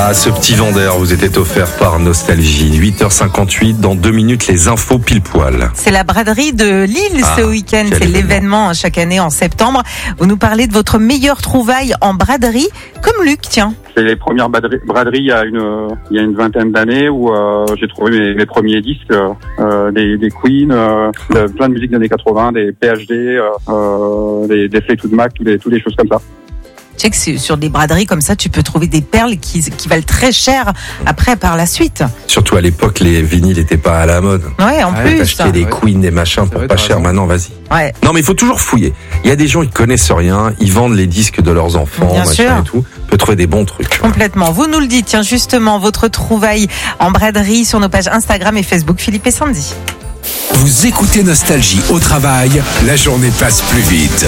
Ah, ce petit vendeur vous était offert par Nostalgie. 8h58, dans 2 minutes, les infos pile poil. C'est la braderie de Lille ce week-end. C'est l'événement chaque année en septembre. Vous nous parlez de votre meilleure trouvaille en braderie, comme Luc, tiens. C'est les premières braderies il y a une vingtaine d'années où j'ai trouvé mes premiers disques, des Queen, plein de musique des années 80, des PhD, des Fleetwood Mac, toutes les choses comme ça. Tu sais que sur des braderies comme ça, tu peux trouver des perles qui valent très cher après par la suite. Surtout à l'époque, les vinyles n'étaient pas à la mode. Ouais, en plus. T'achetais des Queen, des machins pour pas cher. Maintenant, vas-y. Ouais. Non, mais il faut toujours fouiller. Il y a des gens qui connaissent rien, ils vendent les disques de leurs enfants, Bien machin sûr. et tout. On peut trouver des bons trucs. Complètement. Vous nous le dites, tiens, justement, votre trouvaille en braderie sur nos pages Instagram et Facebook, Philippe et Sandy. Vous écoutez Nostalgie au travail, la journée passe plus vite.